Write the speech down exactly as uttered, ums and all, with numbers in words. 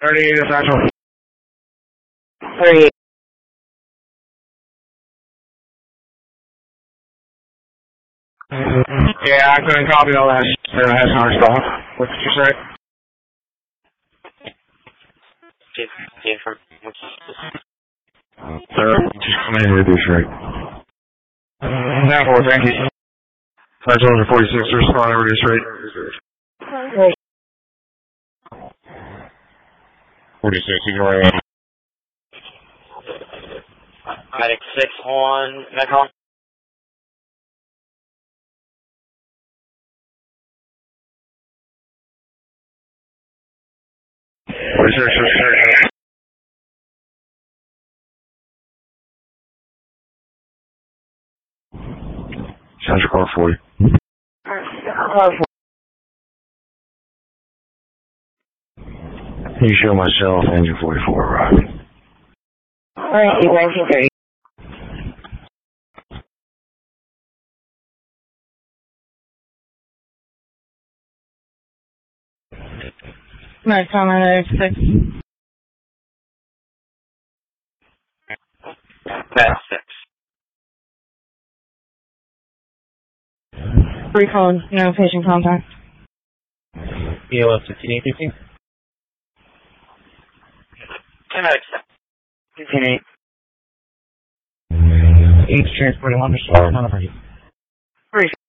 thirty-eight essential. thirty-eight. Yeah, I couldn't copy all that. There has no stuff. What did you say? Yeah, from Sir, just come in with this right. Now for thank you. Five soldier forty-six, respond over this rate. forty-six, you go right. Medic six on Metcon. forty-six, forty-six. Sounds call forty. You show myself, engine forty-four, right? Alright, you nineteen thirty. Nice, comment six. That's six. Three phone, no patient contact. E L F fifteen eight fifteen. ten medic six. fifteen eight. Eight transporting on the